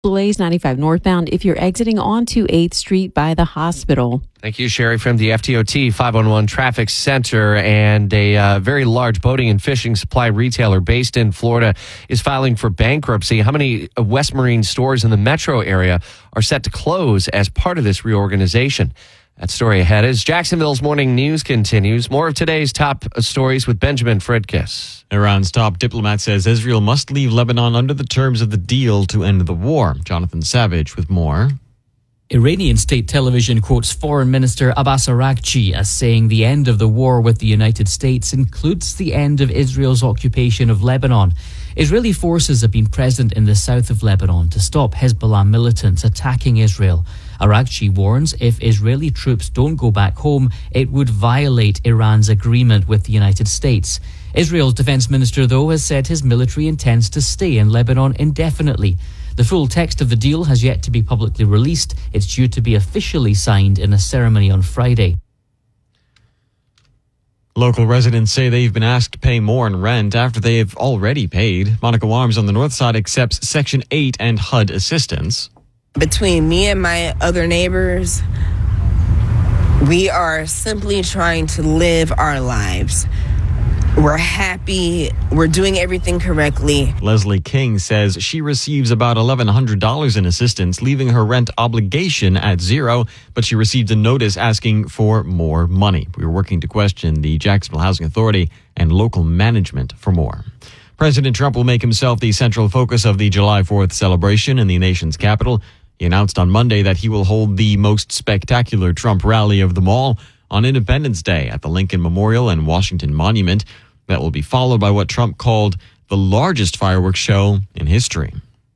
Blaze 95 northbound if you're exiting onto 8th Street by the hospital. Thank you, Sherry, from the FTOT 511 Traffic Center. And a very large boating and fishing supply retailer based in Florida is filing for bankruptcy. How many West Marine stores in the metro area are set to close as part of this reorganization? That story ahead as Jacksonville's Morning News continues. More of today's top stories with Benjamin Fredkiss. Iran's top diplomat says Israel must leave Lebanon under the terms of the deal to end the war. Jonathan Savage with more. Iranian state television quotes Foreign Minister Abbas Araghchi as saying the end of the war with the United States includes the end of Israel's occupation of Lebanon. Israeli forces have been present in the south of Lebanon to stop Hezbollah militants attacking Israel. Araghchi warns if Israeli troops don't go back home, it would violate Iran's agreement with the United States. Israel's defense minister, though, has said his military intends to stay in Lebanon indefinitely. The full text of the deal has yet to be publicly released. It's due to be officially signed in a ceremony on Friday. Local residents say they've been asked to pay more in rent after they have already paid. Monaco Arms on the north side accepts Section 8 and HUD assistance. Between me and my other neighbors, we are simply trying to live our lives. We're happy. We're doing everything correctly. Leslie King says she receives about $1,100 in assistance, leaving her rent obligation at zero, but she received a notice asking for more money. We were working to question the Jacksonville Housing Authority and local management for more. President Trump will make himself the central focus of the July 4th celebration in the nation's capital. He announced on Monday that he will hold the most spectacular Trump rally of them all on Independence Day at the Lincoln Memorial and Washington Monument. That will be followed by what Trump called the largest fireworks show in history.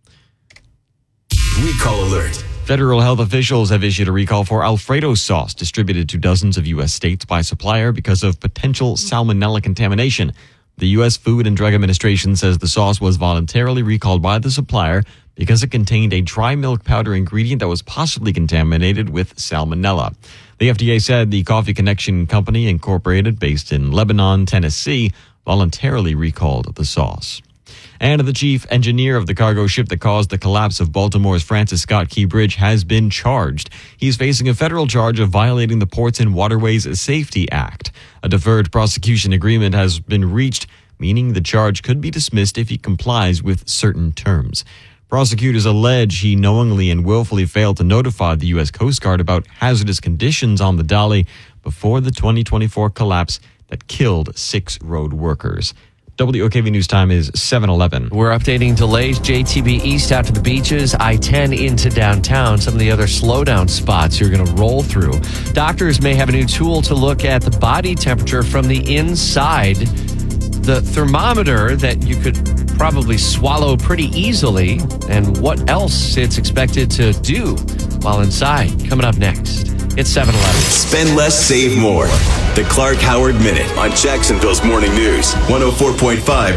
Recall alert. Federal health officials have issued a recall for Alfredo sauce distributed to dozens of U.S. states by supplier because of potential salmonella contamination. The U.S. Food and Drug Administration says the sauce was voluntarily recalled by the supplier because it contained a dry milk powder ingredient that was possibly contaminated with salmonella. The FDA said the Coffee Connection Company Incorporated, based in Lebanon, Tennessee, voluntarily recalled the sauce. And the chief engineer of the cargo ship that caused the collapse of Baltimore's Francis Scott Key Bridge has been charged. He's facing a federal charge of violating the Ports and Waterways Safety Act. A deferred prosecution agreement has been reached, meaning the charge could be dismissed if he complies with certain terms. Prosecutors allege he knowingly and willfully failed to notify the U.S. Coast Guard about hazardous conditions on the Dali before the 2024 collapse that killed 6 road workers. WOKV News Time is 7:11. We're updating delays. JTB East out to the beaches, I-10 into downtown. Some of the other slowdown spots you're going to roll through. Doctors may have a new tool to look at the body temperature from the inside. The thermometer that you could probably swallow pretty easily, and what else it's expected to do while inside. Coming up next. It's 7:11. Spend less, save more. The Clark Howard Minute on Jacksonville's Morning News, 104.5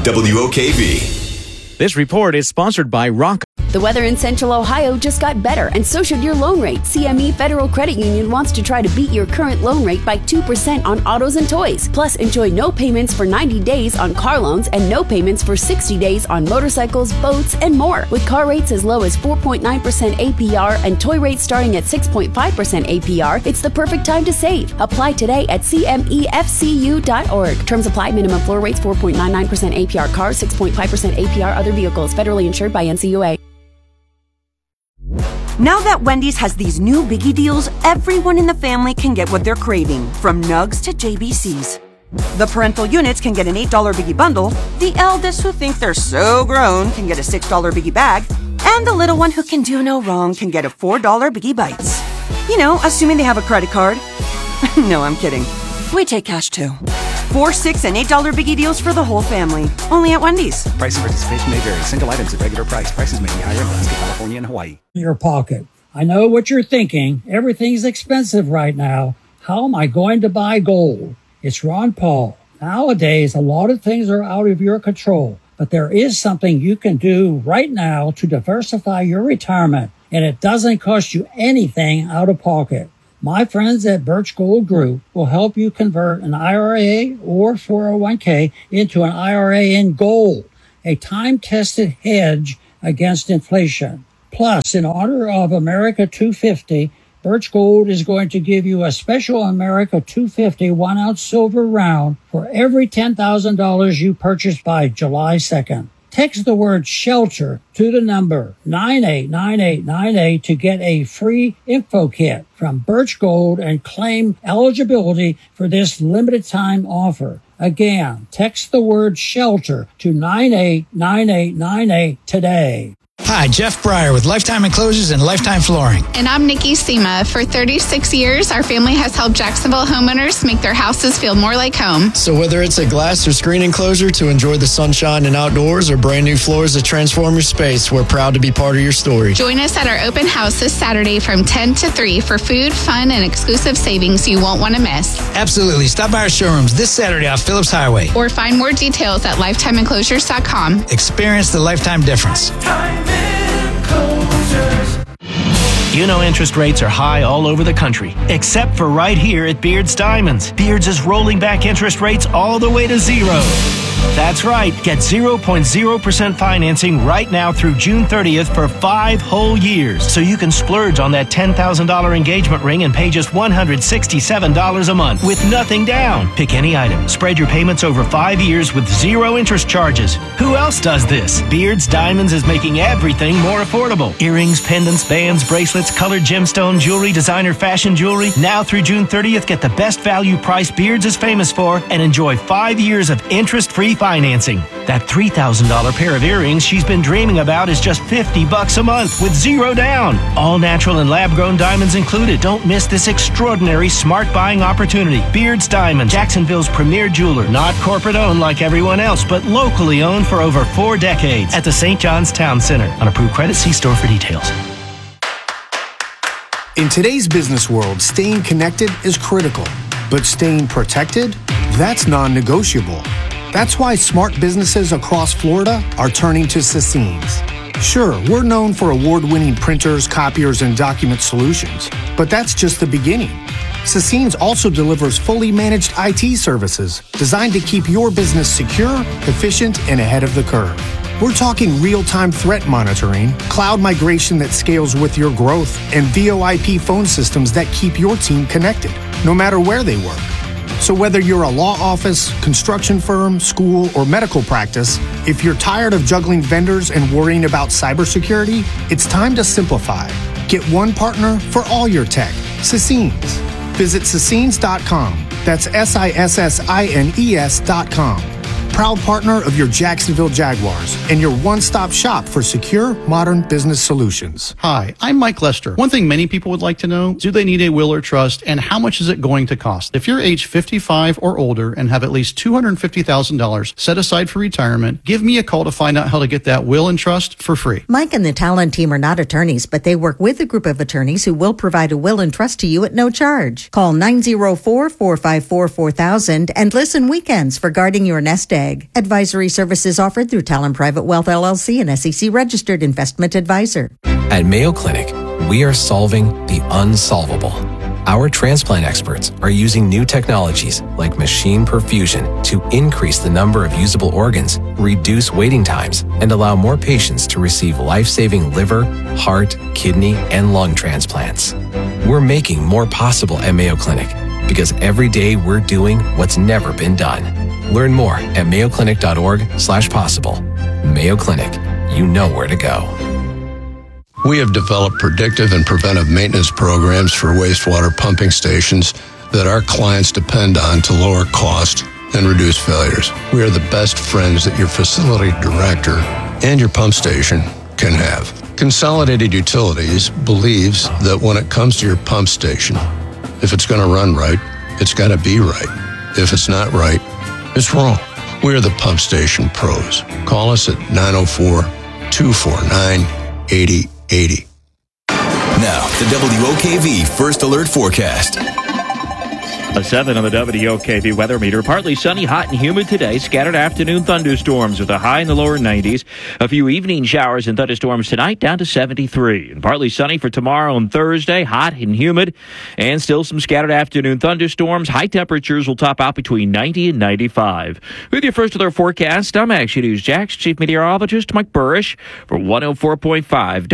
WOKV. This report is sponsored by Rock. The weather in Central Ohio just got better, and so should your loan rate. CME Federal Credit Union wants to try to beat your current loan rate by 2% on autos and toys. Plus, enjoy no payments for 90 days on car loans and no payments for 60 days on motorcycles, boats, and more. With car rates as low as 4.9% APR and toy rates starting at 6.5% APR, it's the perfect time to save. Apply today at CMEFCU.org. Terms apply. Minimum floor rates 4.99% APR cars, 6.5% APR other vehicles. Federally insured by NCUA. Now that Wendy's has these new biggie deals, everyone in the family can get what they're craving, from nugs to JBCs. The parental units can get an $8 biggie bundle, the eldest who think they're so grown can get a $6 biggie bag, and the little one who can do no wrong can get a $4 biggie bites. You know, assuming they have a credit card. No, I'm kidding. We take cash too. 4, 6, and $8 biggie deals for the whole family. Only at Wendy's. Price and participation may vary. Single items at regular price. Prices may be higher in Alaska, California, and Hawaii. Your pocket. I know what you're thinking. Everything's expensive right now. How am I going to buy gold? It's Ron Paul. Nowadays, a lot of things are out of your control, but there is something you can do right now to diversify your retirement, and it doesn't cost you anything out of pocket. My friends at Birch Gold Group will help you convert an IRA or 401k into an IRA in gold, a time-tested hedge against inflation. Plus, in honor of America 250, Birch Gold is going to give you a special America 250 1-ounce silver round for every $10,000 you purchase by July 2nd. Text the word SHELTER to the number 989898 to get a free info kit from Birch Gold and claim eligibility for this limited time offer. Again, text the word SHELTER to 989898 today. Hi, Jeff Breyer with Lifetime Enclosures and Lifetime Flooring. And I'm Nikki Sema. For 36 years, our family has helped Jacksonville homeowners make their houses feel more like home. So whether it's a glass or screen enclosure to enjoy the sunshine and outdoors or brand new floors to transform your space, we're proud to be part of your story. Join us at our open house this Saturday from 10 to 3 for food, fun, and exclusive savings you won't want to miss. Absolutely. Stop by our showrooms this Saturday off Phillips Highway. Or find more details at lifetimeenclosures.com. Experience the Lifetime difference. You know interest rates are high all over the country, except for right here at Beards Diamonds. Beards is rolling back interest rates all the way to zero. That's right. Get 0.0% financing right now through June 30th for 5 whole years. So you can splurge on that $10,000 engagement ring and pay just $167 a month with nothing down. Pick any item. Spread your payments over 5 years with 0 interest charges. Who else does this? Beards Diamonds is making everything more affordable. Earrings, pendants, bands, bracelets, colored gemstone jewelry, designer fashion jewelry. Now through June 30th, get the best value price Beards is famous for and enjoy 5 years of interest-free financing. That $3,000 pair of earrings she's been dreaming about is just $50 a month with 0 down. All natural and lab-grown diamonds included. Don't miss this extraordinary smart buying opportunity. Beards Diamonds, Jacksonville's premier jeweler. Not corporate owned like everyone else, but locally owned for over 4 decades. At the St. John's Town Center. On approved credit, see store for details. In today's business world, staying connected is critical, but staying protected, that's non-negotiable. That's why smart businesses across Florida are turning to Sassines. Sure, we're known for award-winning printers, copiers, and document solutions, but that's just the beginning. Sassines also delivers fully managed IT services designed to keep your business secure, efficient, and ahead of the curve. We're talking real-time threat monitoring, cloud migration that scales with your growth, and VoIP phone systems that keep your team connected, no matter where they work. So whether you're a law office, construction firm, school, or medical practice, if you're tired of juggling vendors and worrying about cybersecurity, it's time to simplify. Get one partner for all your tech. Sassines. Visit Sassines.com. That's SISSINES.com. Proud partner of your Jacksonville Jaguars and your one-stop shop for secure, modern business solutions. Hi, I'm Mike Lester. One thing many people would like to know, do they need a will or trust, and how much is it going to cost? If you're age 55 or older and have at least $250,000 set aside for retirement, give me a call to find out how to get that will and trust for free. Mike and the Talon team are not attorneys, but they work with a group of attorneys who will provide a will and trust to you at no charge. Call 904-454-4000 and listen weekends for guarding your nest egg. Advisory services offered through Talon Private Wealth LLC, an SEC registered investment advisor. At Mayo Clinic, we are solving the unsolvable. Our transplant experts are using new technologies like machine perfusion to increase the number of usable organs, reduce waiting times, and allow more patients to receive life-saving liver, heart, kidney, and lung transplants. We're making more possible at Mayo Clinic because every day we're doing what's never been done. Learn more at mayoclinic.org/possible. Mayo Clinic, you know where to go. We have developed predictive and preventive maintenance programs for wastewater pumping stations that our clients depend on to lower cost and reduce failures. We are the best friends that your facility director and your pump station can have. Consolidated Utilities believes that when it comes to your pump station, if it's going to run right, it's got to be right. If it's not right, it's wrong. We're the Pump Station Pros. Call us at 904-249-8080. Now, the WOKV First Alert Forecast. A 7 on the WOKV weather meter. Partly sunny, hot and humid today. Scattered afternoon thunderstorms with a high in the lower 90s. A few evening showers and thunderstorms tonight down to 73. And partly sunny for tomorrow and Thursday. Hot and humid. And still some scattered afternoon thunderstorms. High temperatures will top out between 90 and 95. With your first alert forecast, I'm Action News Jax Chief Meteorologist Mike Burrish for 104.5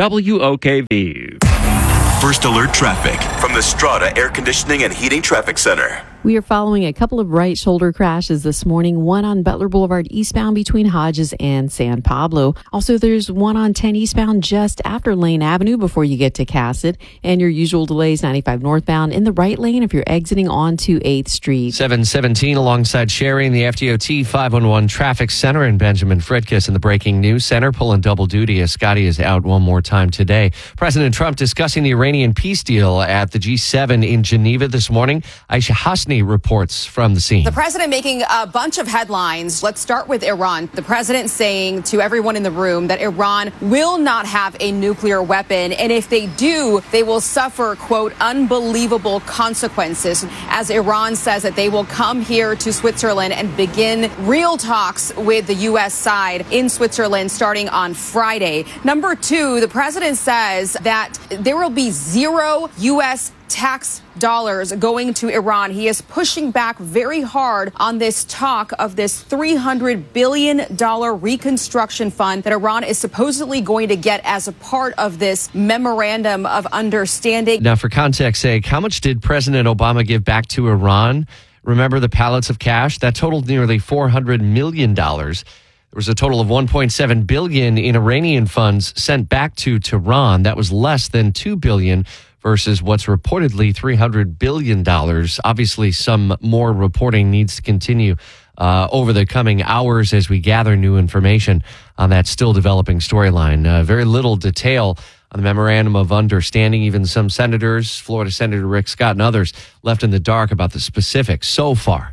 WOKV. First alert traffic from the Strata Air Conditioning and Heating Traffic Center. We are following a couple of right shoulder crashes this morning, one on Butler Boulevard eastbound between Hodges and San Pablo. Also, there's one on 10 eastbound just after Lane Avenue before you get to Cassett. And your usual delays 95 northbound in the right lane if you're exiting onto 8th Street. 717 alongside Sherry in the FDOT 511 Traffic Center, and Benjamin Fridkiss in the Breaking News Center pulling double duty as Scotty is out one more time today. President Trump discussing the Iranian peace deal at the G7 in Geneva this morning. Aisha Hasni reports from the scene. The president making a bunch of headlines. Let's start with Iran. The president saying to everyone in the room that Iran will not have a nuclear weapon, and if they do, they will suffer, quote, unbelievable consequences, as Iran says that they will come here to Switzerland and begin real talks with the U.S. side in Switzerland starting on Friday. Number two, the president says that there will be zero U.S. tax dollars going to Iran. He is pushing back very hard on this talk of this $300 billion reconstruction fund that Iran is supposedly going to get as a part of this memorandum of understanding. Now, for context sake, how much did President Obama give back to Iran? Remember the pallets of cash? That totaled nearly $400 million. There was a total of $1.7 billion in Iranian funds sent back to Tehran. That was less than $2 billion versus what's reportedly $300 billion. Obviously, some more reporting needs to continue over the coming hours as we gather new information on that still developing storyline. Very little detail on the memorandum of understanding. Even some senators, Florida Senator Rick Scott and others, left in the dark about the specifics so far.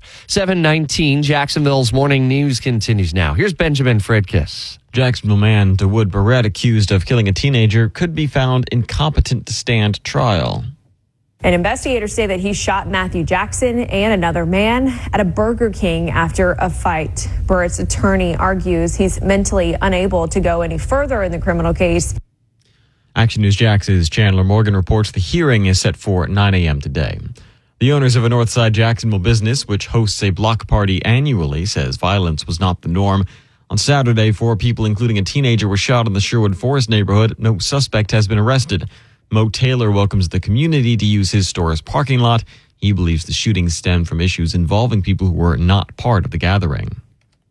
7:19, Jacksonville's morning news continues now. Here's Benjamin Fridkiss. Jacksonville man DeWood Barrett, accused of killing a teenager, could be found incompetent to stand trial. And investigators say that he shot Matthew Jackson and another man at a Burger King after a fight. Barrett's attorney argues he's mentally unable to go any further in the criminal case. Action News Jax's Chandler Morgan reports the hearing is set for 9 a.m. today. The owners of a Northside Jacksonville business, which hosts a block party annually, says violence was not the norm. On Saturday, 4 people, including a teenager, were shot in the Sherwood Forest neighborhood. No suspect has been arrested. Mo Taylor welcomes the community to use his store as parking lot. He believes the shooting stemmed from issues involving people who were not part of the gathering.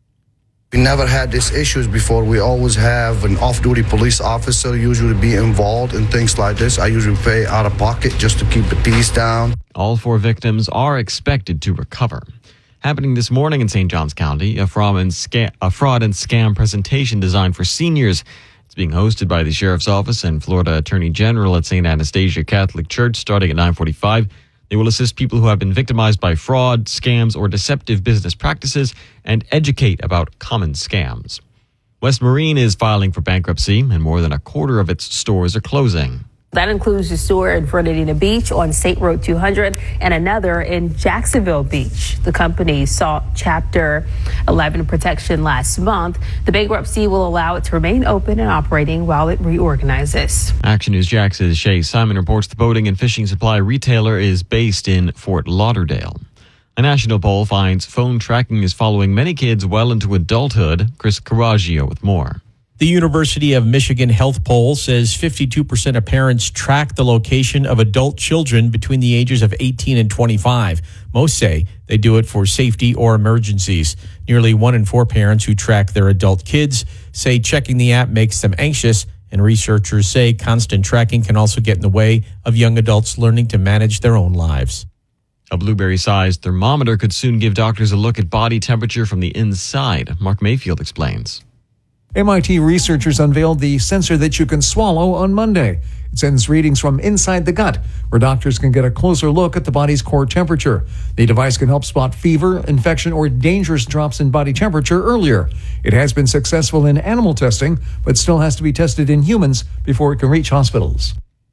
We never had these issues before. We always have an off-duty police officer usually be involved in things like this. I usually pay out of pocket just to keep the peace down. All 4 victims are expected to recover. Happening this morning in St. Johns County, a fraud and scam presentation designed for seniors. It's being hosted by the Sheriff's Office and Florida Attorney General at St. Anastasia Catholic Church starting at 9:45. They will assist people who have been victimized by fraud, scams, or deceptive business practices and educate about common scams. West Marine is filing for bankruptcy, and more than a quarter of its stores are closing. That includes the store in Fernandina Beach on State Road 200 and another in Jacksonville Beach. The company sought Chapter 11 protection last month. The bankruptcy will allow it to remain open and operating while it reorganizes. Action News Jax's Shay Simon reports the boating and fishing supply retailer is based in Fort Lauderdale. A national poll finds phone tracking is following many kids well into adulthood. Chris Carraggio with more. The University of Michigan Health Poll says 52% of parents track the location of adult children between the ages of 18 and 25. Most say they do it for safety or emergencies. Nearly 1 in 4 parents who track their adult kids say checking the app makes them anxious, and researchers say constant tracking can also get in the way of young adults learning to manage their own lives. A blueberry-sized thermometer could soon give doctors a look at body temperature from the inside. Mark Mayfield explains. MIT researchers unveiled the sensor that you can swallow on Monday. It sends readings from inside the gut, where doctors can get a closer look at the body's core temperature. The device can help spot fever, infection, or dangerous drops in body temperature earlier. It has been successful in animal testing, but still has to be tested in humans before it can reach hospitals.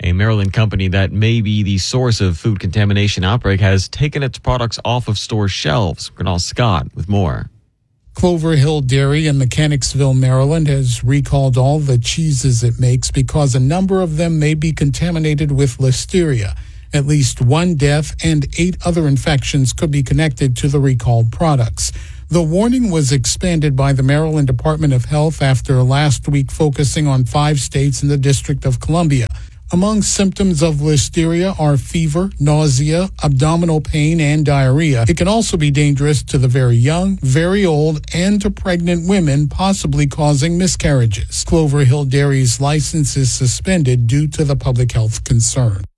A Maryland company that may be the source of food contamination outbreak has taken its products off of store shelves. Gernal Scott with more. Clover Hill Dairy in Mechanicsville, Maryland, has recalled all the cheeses it makes because a number of them may be contaminated with Listeria. At least one death and 8 other infections could be connected to the recalled products. The warning was expanded by the Maryland Department of Health after last week focusing on 5 states in the District of Columbia. Among symptoms of Listeria are fever, nausea, abdominal pain, and diarrhea. It can also be dangerous to the very young, very old, and to pregnant women, possibly causing miscarriages. Clover Hill Dairy's license is suspended due to the public health concern.